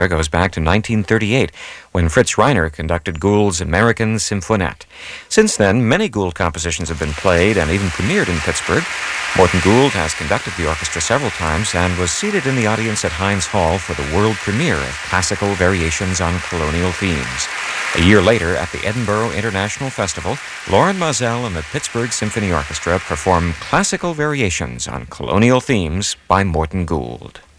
goes back to 1938, when Fritz Reiner conducted Gould's American Symphonette. Since then, many Gould compositions have been played and even premiered in Pittsburgh. Morton Gould has conducted the orchestra several times and was seated in the audience at Heinz Hall for the world premiere of Classical Variations on Colonial Themes. A year later, at the Edinburgh International Festival, Loren Maazel and the Pittsburgh Symphony Orchestra performed Classical Variations on Colonial Themes by Morton Gould.